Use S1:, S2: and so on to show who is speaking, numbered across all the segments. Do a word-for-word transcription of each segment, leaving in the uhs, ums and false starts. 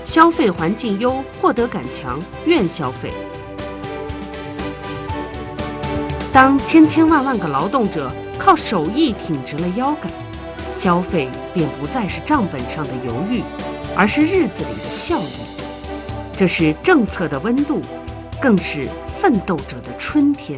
S1: 消费环境优，获得感强，愿消费。当千千万万个劳动者靠手艺挺直了腰杆，消费便不再是账本上的犹豫，而是日子里的效益。这是政策的温度，更是奋斗者的春天。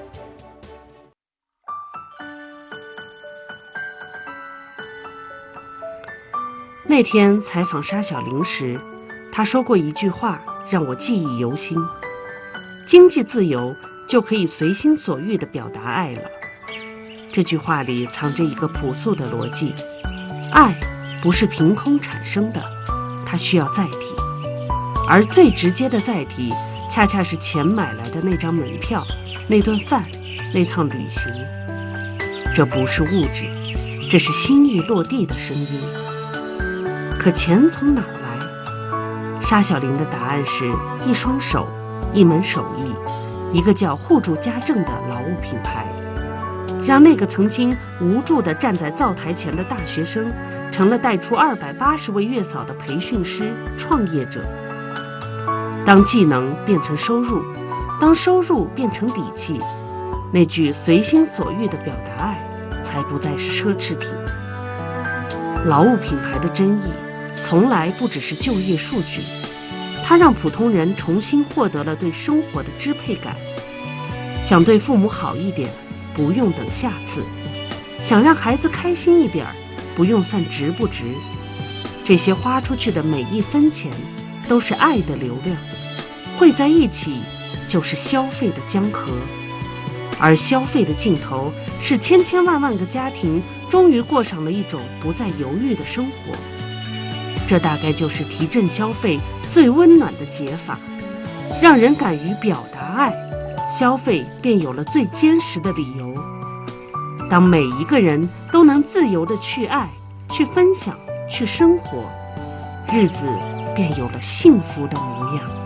S1: 那天采访沙小玲时，她说过一句话让我记忆犹新：经济自由就可以随心所欲地表达爱了。这句话里藏着一个朴素的逻辑：爱不是凭空产生的，它需要载体，而最直接的载体恰恰是钱买来的那张门票、那顿饭、那趟旅行。这不是物质，这是心意落地的声音。可钱从哪儿来？沙小玲的答案是一双手，一门手艺，一个叫互助家政的劳务品牌，让那个曾经无助地站在灶台前的大学生，成了带出二百八十位月嫂的培训师、创业者。当技能变成收入，当收入变成底气，那句随心所欲的表达爱，才不再是奢侈品。劳务品牌的真意，从来不只是就业数据，它让普通人重新获得了对生活的支配感。想对父母好一点，不用等下次；想让孩子开心一点，不用算值不值。这些花出去的每一分钱，都是爱的流量，汇在一起，就是消费的江河。而消费的尽头，是千千万万个家庭终于过上了一种不再犹豫的生活。这大概就是提振消费最温暖的解法，让人敢于表达爱，消费便有了最坚实的理由。当每一个人都能自由地去爱、去分享、去生活，日子便有了幸福的模样。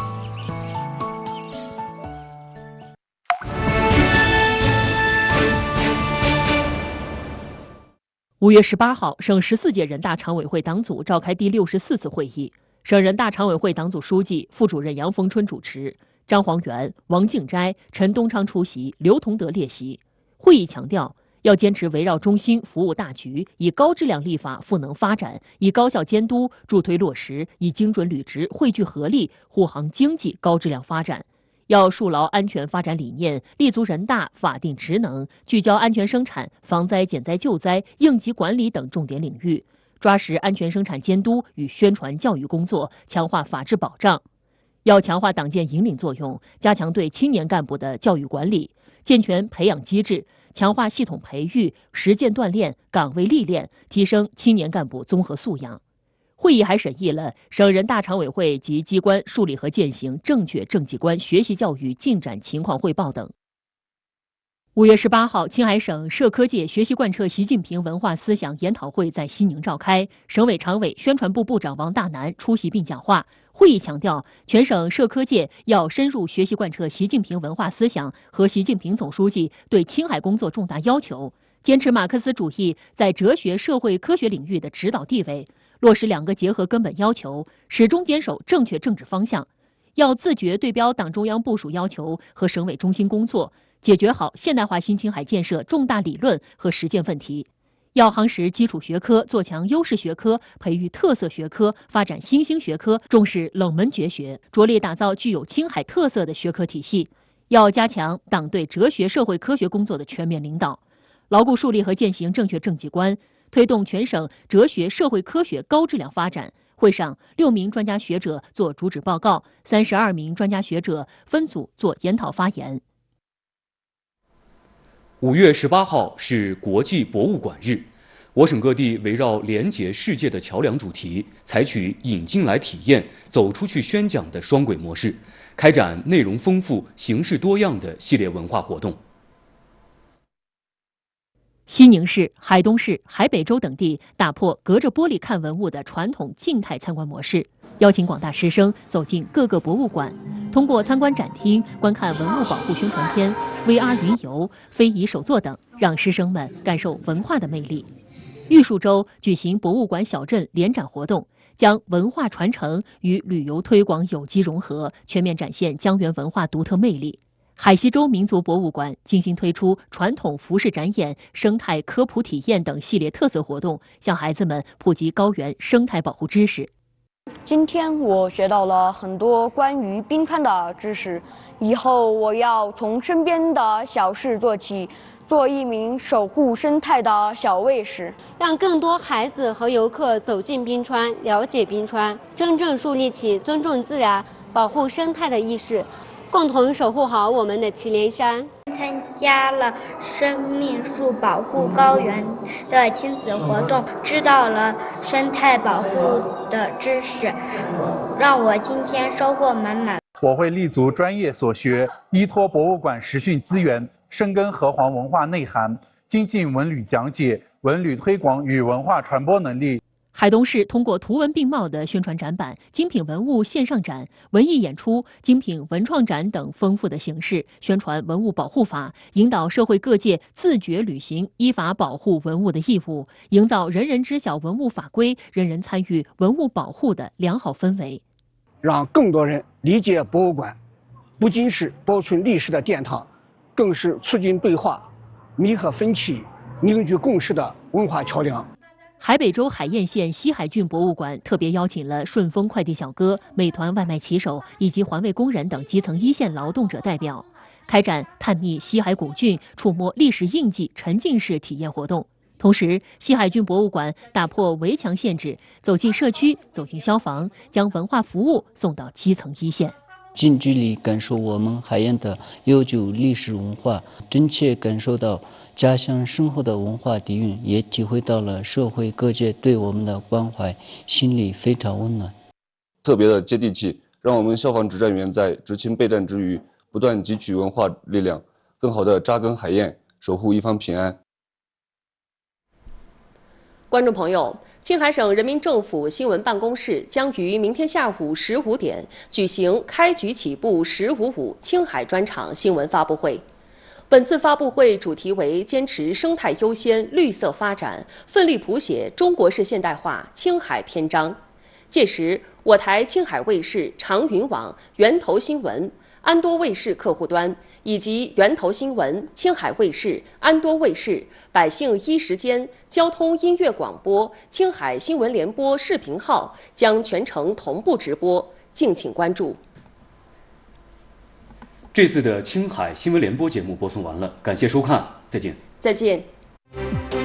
S2: 五月十八号，省十四届人大常委会党组召开第六十四次会议，省人大常委会党组书记、副主任杨逢春主持，张煌元、王敬斋、陈东昌出席，刘同德列席。会议强调，要坚持围绕中心服务大局，以高质量立法赋能发展，以高效监督助推落实，以精准履职汇聚合力护航经济高质量发展。要树牢安全发展理念，立足人大法定职能，聚焦安全生产、防灾减灾救灾、应急管理等重点领域，抓实安全生产监督与宣传教育工作，强化法治保障。要强化党建引领作用，加强对青年干部的教育管理，健全培养机制，强化系统培育、实践锻炼、岗位历练，提升青年干部综合素养。会议还审议了省人大常委会及机关树立和践行正确政绩观学习教育进展情况汇报等。五月十八号，青海省社科界学习贯彻习近平文化思想研讨会在西宁召开，省委常委、宣传部部长王大南出席并讲话。会议强调，全省社科界要深入学习贯彻习近平文化思想和习近平总书记对青海工作重大要求，坚持马克思主义在哲学、社会科学领域的指导地位，落实两个结合根本要求，始终坚守正确政治方向。要自觉对标党中央部署要求和省委中心工作，解决好现代化新青海建设重大理论和实践问题。要夯实基础学科，做强优势学科，培育特色学科，发展新兴学科，重视冷门绝学，着力打造具有青海特色的学科体系。要加强党对哲学、社会科学工作的全面领导，牢固树立和践行正确政绩观，推动全省哲学、社会科学高质量发展。会上，六名专家学者做主旨报告，三十二名专家学者分组做研讨发言。
S3: 五月十八号是国际博物馆日，我省各地围绕连结世界的桥梁主题，采取引进来体验、走出去宣讲的双轨模式，开展内容丰富、形式多样的系列文化活动。
S2: 西宁市、海东市、海北州等地打破隔着玻璃看文物的传统静态参观模式，邀请广大师生走进各个博物馆，通过参观展厅观看文物保护宣传片、V R 云游、非遗手作等，让师生们感受文化的魅力。玉树州举行博物馆小镇联展活动， 将文化传承与旅游推广有机融合，全面展现江源文化独特魅力。海西州民族博物馆精心推出传统服饰展演、生态科普体验等系列特色活动，向孩子们普及高原生态保护知识。
S4: 今天我学到了很多关于冰川的知识，以后我要从身边的小事做起，做一名守护生态的小卫士，
S5: 让更多孩子和游客走进冰川，了解冰川，真正树立起尊重自然、保护生态的意识，共同守护好我们的祁连山。
S6: 参加了生命树保护高原的亲子活动，知道了生态保护的知识，让我今天收获满满。
S7: 我会立足专业所学，依托博物馆实训资源，深耕河湟文化内涵，精进文旅讲解、文旅推广与文化传播能力。
S2: 海东市通过图文并茂的宣传展板、精品文物线上展、文艺演出、精品文创展等丰富的形式，宣传文物保护法，引导社会各界自觉履行依法保护文物的义务，营造人人知晓文物法规、人人参与文物保护的良好氛围，
S8: 让更多人理解博物馆，不仅是保存历史的殿堂，更是促进对话、弥合分歧、凝聚共识的文化桥梁。
S2: 海北州海晏县西海郡博物馆特别邀请了顺丰快递小哥、美团外卖骑手以及环卫工人等基层一线劳动者代表，开展探秘西海古郡、触摸历史印记沉浸式体验活动。同时，西海郡博物馆打破围墙限制，走进社区，走进消防，将文化服务送到基层一线。
S9: 近距离感受我们海晏的悠久历史文化，真切感受到家乡深厚的文化底蕴，也体会到了社会各界对我们的关怀，心里非常温暖，
S10: 特别的接地气，让我们消防执战员在执勤备战之余，不断汲取文化力量，更好地扎根海晏，守护一方平安。
S11: 观众朋友，青海省人民政府新闻办公室将于明天下午十五点举行开局起步十五五青海专场新闻发布会。本次发布会主题为坚持生态优先、绿色发展，奋力谱写中国式现代化青海篇章。届时，我台青海卫视、长云网、源头新闻、安多卫视客户端以及源头新闻、青海卫视、安多卫视、百姓一时间、交通音乐广播、青海新闻联播视频号将全程同步直播，敬请关注。
S3: 这次的青海新闻联播节目播送完了，感谢收看，再见。
S11: 再见。